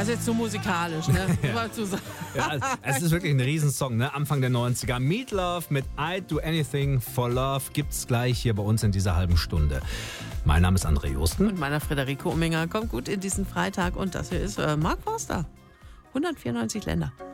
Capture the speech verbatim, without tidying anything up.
Also jetzt so musikalisch, ne? Ja. Ja, es ist wirklich ein Riesensong, ne? Anfang der neunziger. Meat Love mit I'd Do Anything for Love gibt's gleich hier bei uns in dieser halben Stunde. Mein Name ist André Justen. Und meiner Friederike Ominger. Kommt gut in diesen Freitag und das hier ist äh, Mark Forster. hundertvierundneunzig Länder.